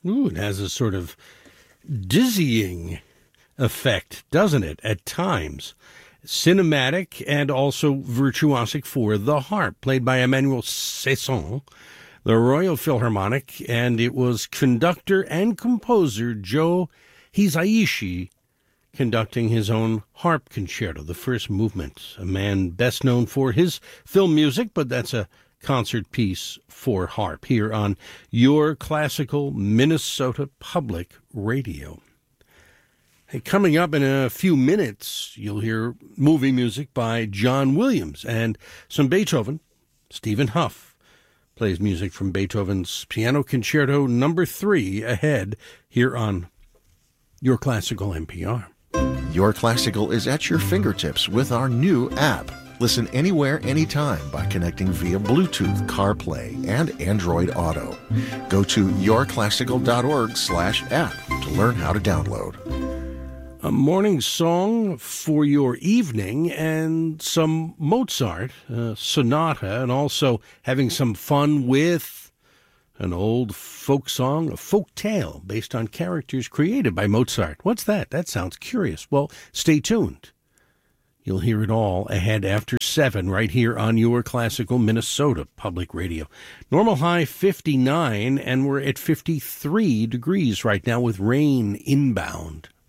Ooh, it has a sort of dizzying effect, doesn't it, at times? Cinematic and also virtuosic for the harp, played by Emmanuel Cesson, the Royal Philharmonic, and it was conductor and composer Joe Hisaishi conducting his own harp concerto, the first movement, a man best known for his film music, but that's a concert piece for harp here on Your Classical Minnesota Public Radio. Hey, coming up in a few minutes, you'll hear movie music by John Williams and some Beethoven. Stephen Huff plays music from Beethoven's Piano Concerto No. 3 ahead here on Your Classical NPR. Your Classical is at your fingertips with our new app. Listen anywhere, anytime by connecting via Bluetooth, CarPlay, and Android Auto. Go to yourclassical.org/app to learn how to download. A morning song for your evening and some Mozart, sonata, and also having some fun with an old folk song, a folk tale based on characters created by Mozart. What's that? That sounds curious. Well, stay tuned. You'll hear it all ahead after 7 right here on Your Classical Minnesota Public Radio. Normal high 59, and we're at 53 degrees right now with rain inbound.